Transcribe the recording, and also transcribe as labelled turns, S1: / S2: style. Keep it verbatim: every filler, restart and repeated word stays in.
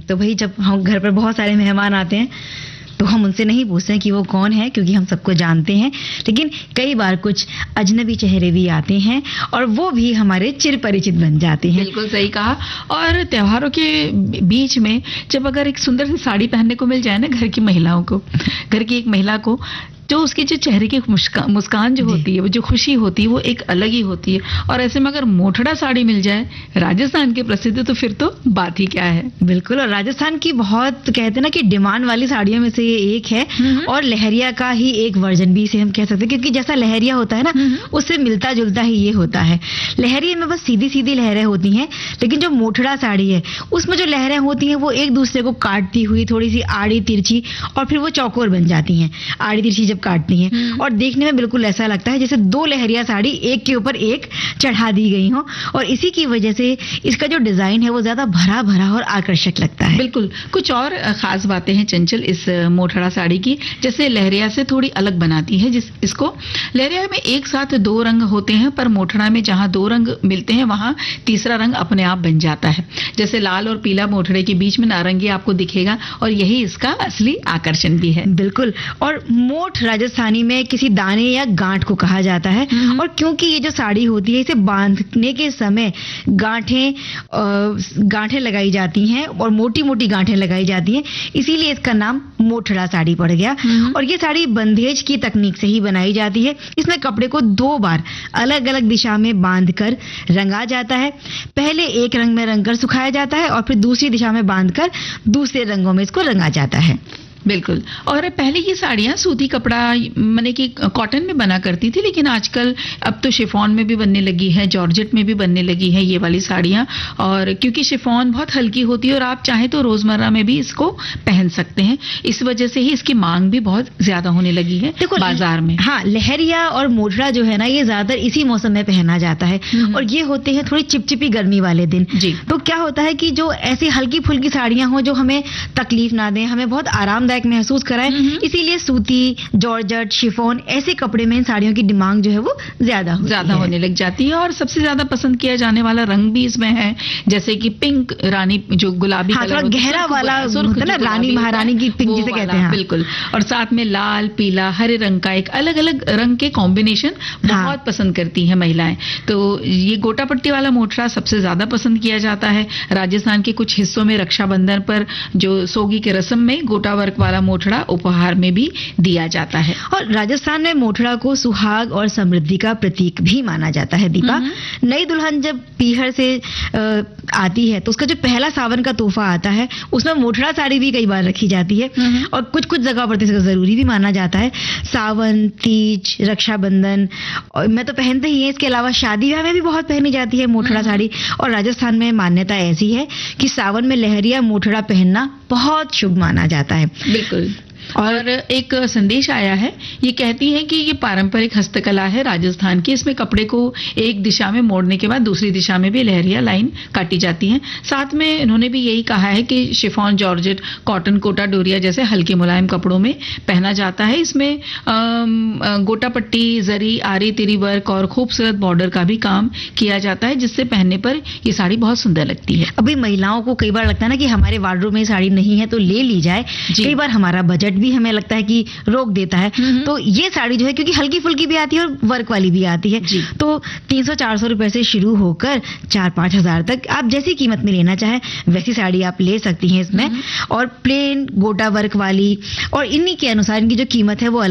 S1: तो भाई जब हम घर पर बहुत सारे मेहमान आते हैं तो हम उनसे नहीं पूछते हैं कि वो कौन है, क्योंकि हम सबको जानते हैं। लेकिन कई बार कुछ अजनबी चेहरे भी आते हैं और वो भी हमारे चिर परिचित बन जाते हैं।
S2: बिल्कुल सही कहा। और त्योहारों के बीच में जब अगर एक सुंदर सी साड़ी पहनने को मिल जाए ना घर की महिलाओं को, घर की एक महिला को, जो उसके जो चेहरे की मुस्कान मुस्कान जो होती है, वो जो खुशी होती है, वो एक अलग ही होती है। और ऐसे में अगर मोठड़ा साड़ी मिल जाए राजस्थान के प्रसिद्ध, तो फिर तो बात ही क्या है।
S1: बिल्कुल। और राजस्थान की बहुत कहते हैं ना कि डिमांड वाली साड़ियों में से ये एक है, और लहरिया का ही एक वर्जन भी इसे हम कह सकते हैं, क्योंकि जैसा लहरिया होता है ना, उससे मिलता जुलता ही ये होता है। लहरिया में बस सीधी सीधी लहरें होती हैं, लेकिन जो मोठड़ा साड़ी है उसमें जो लहरें होती हैं वो एक दूसरे को काटती हुई थोड़ी सी आड़ी तिरछी, और फिर वो चौकोर बन जाती हैं आड़ी तिरछी जब काटती हैं, और देखने में बिल्कुल ऐसा लगता है जैसे दो लहरिया साड़ी एक के ऊपर एक चढ़ा दी गई हो। और इसी की वजह से इसका जो डिजाइन है वो ज्यादा भरा भरा और आकर्षक लगता है।
S2: बिल्कुल। कुछ और खास बातें हैं चंचल इस मोठड़ा साड़ी की, जैसे लहरिया से थोड़ी अलग बनाती है जिस इसको। लहरिया में एक साथ दो रंग होते हैं, पर मोठड़ा में जहां दो रंग मिलते हैं वहां तीसरा रंग अपने आप बन जाता है। जैसे लाल और पीला मोठड़े के बीच में नारंगी आपको दिखेगा, और यही इसका असली आकर्षण भी है।
S1: बिल्कुल। और मोठ राजस्थानी में किसी दाने या गांठ को कहा जाता है, और क्योंकि ये जो साड़ी होती है इसे बांधने के समय गांठें गांठें लगाई जाती हैं और मोटी मोटी गांठें लगाई जाती हैं, इसीलिए इसका नाम मोठड़ा साड़ी पड़ गया। और ये साड़ी बंधेज की तकनीक से ही बनाई जाती है। इसमें कपड़े को दो बार अलग अलग दिशा में बांधकर रंगा जाता है। पहले एक रंग में रंगकर सुखाया जाता है और फिर दूसरी दिशा में बांधकर दूसरे रंगों में इसको रंगा जाता है।
S2: बिल्कुल। और पहले ये साड़ियां सूती कपड़ा माने कि कॉटन में बना करती थी, लेकिन आजकल अब तो शिफॉन में भी बनने लगी है, जॉर्जेट में भी बनने लगी है ये वाली साड़ियां। और क्योंकि शिफॉन बहुत हल्की होती है और आप चाहे तो रोजमर्रा में भी इसको पहन सकते हैं, इस वजह से ही इसकी मांग भी बहुत ज्यादा होने लगी है बाजार में।
S1: हाँ, लहरिया और मोठड़ा जो है ना ये ज्यादातर इसी मौसम में पहना जाता है, और ये होते हैं थोड़ी चिपचिपी गर्मी वाले दिन।
S2: जी।
S1: तो क्या होता है कि जो ऐसी हल्की फुल्की साड़ियां हो जो हमें तकलीफ ना दें, हमें बहुत आरामदायक महसूस कराए, इसीलिए सूती, जॉर्जेट, शिफॉन ऐसे कपड़े में इन साड़ियों की डिमांड जो है वो ज्यादा
S2: ज्यादा होने लग जाती है। और सबसे ज्यादा पसंद किया जाने वाला रंग भी इसमें है, जैसे कि पिंक रानी, जो गुलाबी
S1: हाँ,
S2: कलर
S1: गहरा वाला होता ना, रानी महारानी की पिंक जिसे कहते हैं।
S2: बिल्कुल। और साथ में लाल, पीला, हरे रंग का एक अलग अलग रंग के कॉम्बिनेशन बहुत पसंद करती है महिलाएं। तो ये गोटा पट्टी वाला मोठड़ा सबसे ज्यादा पसंद किया जाता है। राजस्थान के कुछ हिस्सों में रक्षाबंधन पर जो सोगी के रस्म में गोटा वर्क वाला मोठड़ा उपहार में भी दिया जाता है।
S1: और राजस्थान में मोठड़ा को सुहाग और समृद्धि का प्रतीक भी माना जाता है। दीपा, नई दुल्हन जब पीहर से आती है तो उसका जो पहला सावन का तोहफा आता है उसमें मोठड़ा साड़ी भी कई बार रखी जाती है, और कुछ कुछ जगह पर इसका जरूरी भी माना जाता है। सावन, तीज, रक्षाबंधन और मैं तो पहनते ही है, इसके अलावा शादी ब्याह में भी बहुत पहनी जाती है मोठड़ा साड़ी। और राजस्थान में मान्यता ऐसी है कि सावन में लहरिया मोठड़ा पहनना बहुत शुभ माना जाता है।
S2: बिल्कुल। और एक संदेश आया है, ये कहती है कि ये पारंपरिक हस्तकला है राजस्थान की। इसमें कपड़े को एक दिशा में मोड़ने के बाद दूसरी दिशा में भी लहरिया लाइन काटी जाती है। साथ में इन्होंने भी यही कहा है कि शिफॉन, जॉर्जेट, कॉटन, कोटा, डोरिया जैसे हल्के मुलायम कपड़ों में पहना जाता है। इसमें गोटा पट्टी, जरी, आरी तिरी वर्क और खूबसूरत बॉर्डर का भी काम किया जाता है, जिससे पहनने पर ये साड़ी बहुत सुंदर लगती है।
S1: अभी महिलाओं को कई बार लगता है ना कि हमारे वार्डरोब में साड़ी नहीं है तो ले ली जाए, कई बार हमारा बजट भी हमें लगता है कि रोक देता है। तो ये साड़ी जो है क्योंकि हल्की फुल्की भी आती है और वर्क वाली भी आती है, तो तीन सौ चार सौ रुपए से शुरू होकर चार पांच हजार तक आप जैसी कीमत में लेना चाहे वैसी साड़ी आप ले सकती हैं इसमें। और प्लेन गोटा वर्क वाली और इन्हीं के अनुसार इनकी जो कीमत है वो